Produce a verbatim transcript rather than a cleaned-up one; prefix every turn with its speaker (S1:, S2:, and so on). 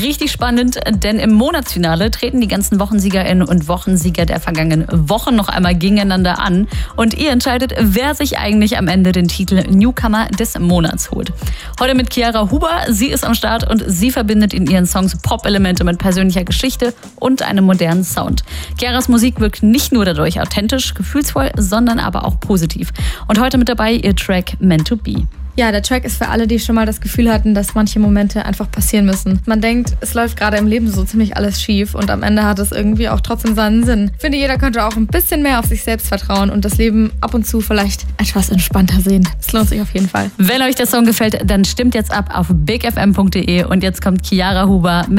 S1: richtig spannend, denn im Monatsfinale treten die ganzen WochensiegerInnen und Wochensieger der vergangenen Wochen noch einmal gegeneinander an. Und ihr entscheidet, wer sich eigentlich am Ende den Titel Newcomer des Monats holt. Heute mit Chiara Huber. Sie ist am Start und sie verbindet in ihren Songs Pop-Elemente mit persönlicher Geschichte und einem modernen Sound. Chiaras Musik wirkt nicht nur dadurch authentisch, gefühlsvoll, sondern aber auch positiv. Und heute mit dabei ihr Track Meant to Be.
S2: Ja, der Track ist für alle, die schon mal das Gefühl hatten, dass manche Momente einfach passieren müssen. Man denkt, es läuft gerade im Leben so ziemlich alles schief und am Ende hat es irgendwie auch trotzdem seinen Sinn. Ich finde, jeder könnte auch ein bisschen mehr auf sich selbst vertrauen und das Leben ab und zu vielleicht etwas entspannter sehen. Es lohnt sich auf jeden Fall.
S1: Wenn euch der Song gefällt, dann stimmt jetzt ab auf big f m punkt d e und jetzt kommt Chiara Huber mit